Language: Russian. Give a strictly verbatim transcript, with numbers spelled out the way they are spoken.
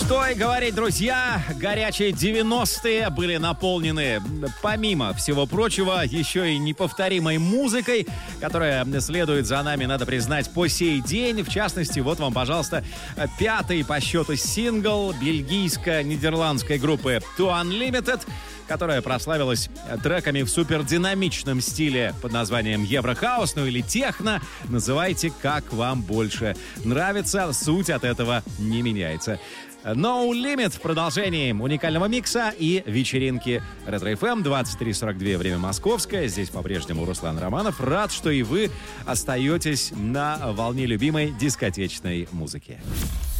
Что и говорить, друзья, горячие девяностые были наполнены, помимо всего прочего, еще и неповторимой музыкой, которая следует за нами, надо признать, по сей день. В частности, вот вам, пожалуйста, пятый по счету сингл бельгийско-нидерландской группы Too Unlimited, которая прославилась треками в супердинамичном стиле под названием Еврохаус, ну или техно. Называйте, как вам больше нравится. Суть от этого не меняется. No Limit в продолжении уникального микса и вечеринки Ретро-эф эм. двадцать три сорок два, время московское. Здесь по-прежнему Руслан Романов. Рад, что и вы остаетесь на волне любимой дискотечной музыки.